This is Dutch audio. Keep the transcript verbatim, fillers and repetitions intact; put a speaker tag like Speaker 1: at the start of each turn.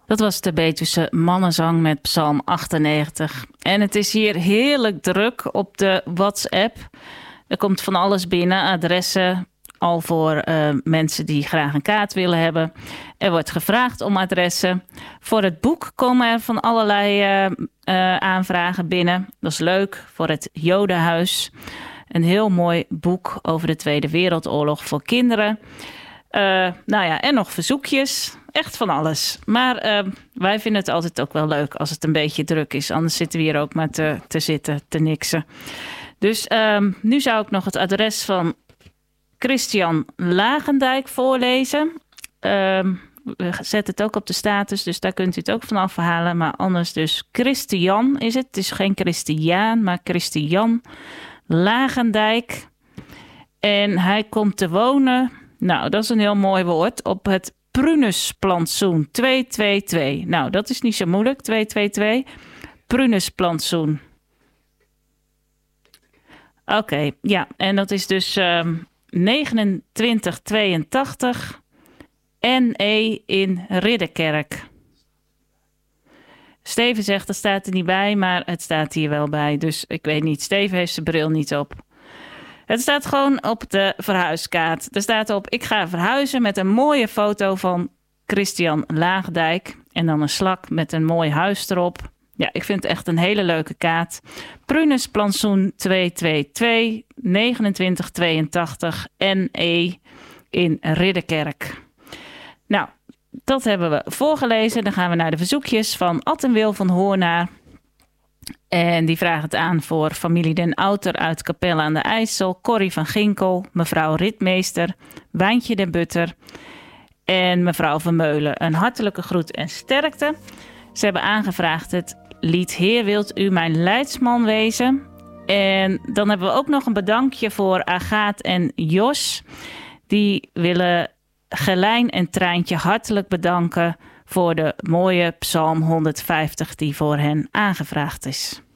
Speaker 1: Dat was de Betuwse Mannenzang met Psalm achtennegentig. En het is hier heerlijk druk op de WhatsApp. Er komt van alles binnen, adressen, al voor uh, mensen die graag een kaart willen hebben. Er wordt gevraagd om adressen. Voor het boek komen er van allerlei uh, uh, aanvragen binnen. Dat is leuk, voor het Jodenhuis. Een heel mooi boek over de Tweede Wereldoorlog voor kinderen. Uh, nou ja, en nog verzoekjes. Echt van alles. Maar uh, wij vinden het altijd ook wel leuk als het een beetje druk is. Anders zitten we hier ook maar te, te zitten, te niksen. Dus um, nu zou ik nog het adres van Christian Lagendijk voorlezen. Um, we zetten het ook op de status, dus daar kunt u het ook van afhalen. Maar anders dus Christian is het. Het is geen Christiaan, maar Christian Lagendijk. En hij komt te wonen, nou dat is een heel mooi woord, op het Prunusplantsoen tweehonderdtweeëntwintig. Nou, dat is niet zo moeilijk, tweehonderdtweeëntwintig. Prunusplantsoen. Oké, okay, ja, en dat is dus um, negenentwintig tweeëntachtig N E in Ridderkerk. Steven zegt, dat staat er niet bij, maar het staat hier wel bij. Dus ik weet niet, Steven heeft zijn bril niet op. Het staat gewoon op de verhuiskaart. Er staat op, ik ga verhuizen met een mooie foto van Christian Lagendijk. En dan een slak met een mooi huis erop. Ja, ik vind het echt een hele leuke kaart. Prunusplantsoen tweehonderdtweeëntwintig, negenentwintig tweeëntachtig N E in Ridderkerk. Nou, dat hebben we voorgelezen. Dan gaan we naar de verzoekjes van Ad en Wil van Hoornaar. En die vragen het aan voor familie Den Outer uit Capelle aan de IJssel, Corrie van Ginkel, mevrouw Ritmeester, Wijntje den Butter en mevrouw Vermeulen. Een hartelijke groet en sterkte. Ze hebben aangevraagd het lied Heer wilt u mijn leidsman wezen. En dan hebben we ook nog een bedankje voor Agaat en Jos. Die willen Gelijn en Treintje hartelijk bedanken voor de mooie Psalm honderdvijftig die voor hen aangevraagd is.